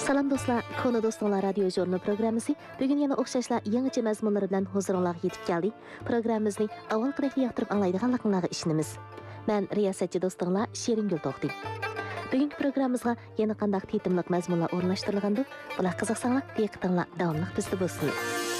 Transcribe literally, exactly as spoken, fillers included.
Salam dostlar, Konu Dostlar Radio Jurnu programmasi bugün yana o'xshashlar yangicha mazmunlar bilan huzuringizga yetib keldi. Programmamizni avval qilib yoqtirib anglaydiganligingizga ishonamiz. Men riyosatchi do'stinglar Sheringul To'xti. Bugungi programmamizga yana qanday tetimliq mazmunlar o'rnashtirilgandi? Bular qiziqsanglar, diqqatinglar davomli bizda bo'lsin.